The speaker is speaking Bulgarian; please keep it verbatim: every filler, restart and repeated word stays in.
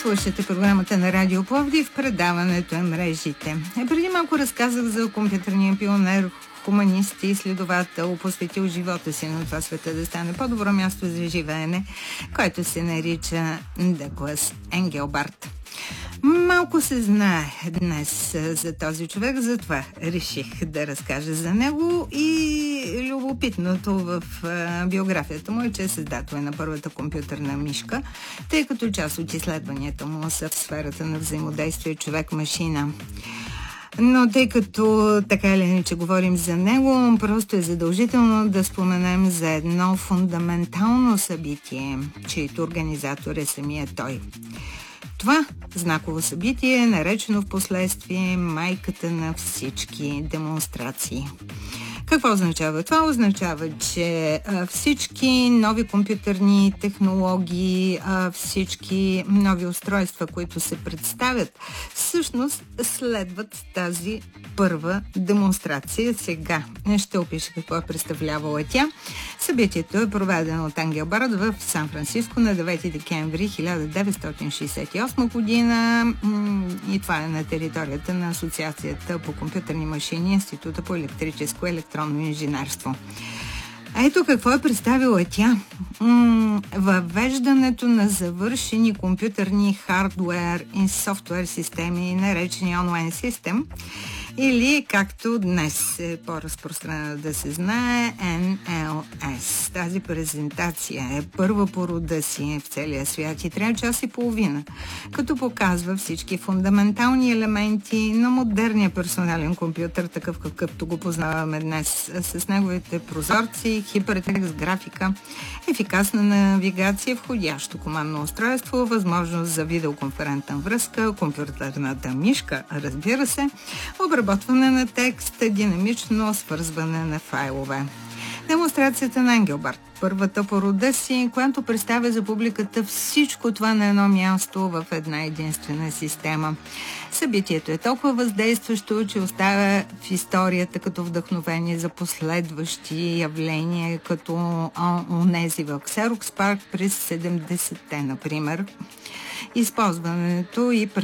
Слушате програмата на Радио Пловдив, предаването е мрежите. Е, преди малко разказах за компютърния пионер, хуманист и изследовател, посветил живота си на това света да стане по-добро място за живеене, който се нарича Дъглас Енгелбарт. Малко се знае днес за този човек, затова реших да разкажа за него и любопитното в биографията му е, че създател е на първата компютърна мишка, тъй като част от изследванията му са в сферата на взаимодействие човек-машина. Но тъй като така или иначе говорим за него, просто е задължително да споменем за едно фундаментално събитие, чието организатор е самия той. Това знаково събитие е наречено в последствие майката на всички демонстрации. Какво означава? Това означава, че всички нови компютърни технологии, всички нови устройства, които се представят, всъщност следват тази първа демонстрация. Сега ще опиша какво е представлявала тя. Събитието е проведено от Енгелбарт в Сан-Франциско на девети декември хиляда деветстотин шейсет и осма година и това е на територията на Асоциацията по компютърни машини и Института по електрическо и електронно инженерство. А ето какво е представила тя. М- въвеждането на завършени компютърни хардуер и софтуер системи, наречени онлайн систем, или както днес е по-разпространено да се знае, Ен Ел Ес. Тази презентация е първа по рода си в целия свят и трябва час и половина, като показва всички фундаментални елементи на модерния персонален компютър, такъв какъвто го познаваме днес, с неговите прозорци, хипертекст, графика, ефикасна навигация, входящо командно устройство, възможност за видеоконферентна връзка, компютърната мишка, разбира се, обработване на текст, динамично свързване на файлове. Демонстрацията на Енгелбарт, първата по рода си, която представя за публиката всичко това на едно място в една единствена система. Събитието е толкова въздействащо, че оставя в историята като вдъхновение за последващи явления, като онези в Ксерокс парк през седемдесетте, например. Използването и